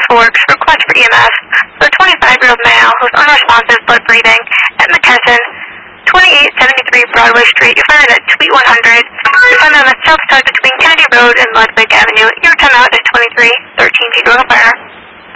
Forks, request for EMS for a 25-year-old male who's unresponsive blood breathing at McKesson, 2873 Broadway Street. You find it at Suite 100. You find it on the south side between Kennedy Road and Ludwig Avenue. Your time out at 23:13 p.m. Fire.